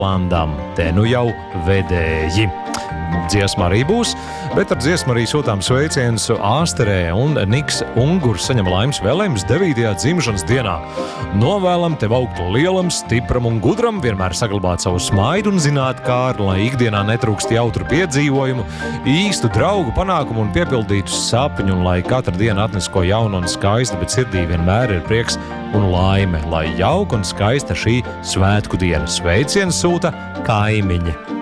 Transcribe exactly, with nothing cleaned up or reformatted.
Landam. Te nu jau vedēji. Dziesma arī būs, bet ar dziesmu arī sūtām sveicienus Āsterē, un Niks Ungurs saņem laimes vēlējumus devītajā dzimšanas dienā. Novēlam tev augt lielam, stipram un gudram, vienmēr saglabāt savu smaidu un zināt kārli, lai ikdienā netrūkst jautru piedzīvojumu, īstu draugu panākumu un piepildītu sapņu, un lai katra diena atnes ko jaunu un skaistu, bet sirdī vienmēr ir prieks un laime. Lai jauka un skaista šī svētku diena. Sveicienu sūta kaimiņi.